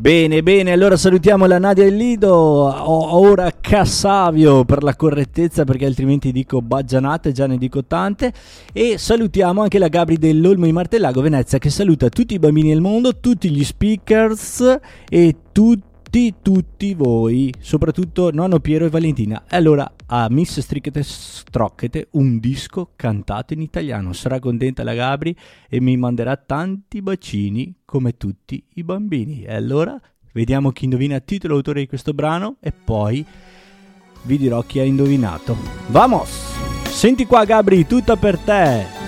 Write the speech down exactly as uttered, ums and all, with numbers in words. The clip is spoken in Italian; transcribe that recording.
Bene, bene, allora salutiamo la Nadia e il Lido, o- ora Cassavio per la correttezza, perché altrimenti dico baggianate, già ne dico tante, e salutiamo anche la Gabri dell'Olmo di Martellago Venezia, che saluta tutti i bambini del mondo, tutti gli speakers e tutti tutti voi, soprattutto nonno Piero e Valentina. E allora a Miss Strichete Strocchete un disco cantato in italiano, sarà contenta la Gabri e mi manderà tanti bacini come tutti i bambini. E allora vediamo chi indovina il titolo e autore di questo brano e poi vi dirò chi ha indovinato. Vamos! Senti qua Gabri, tutta per te!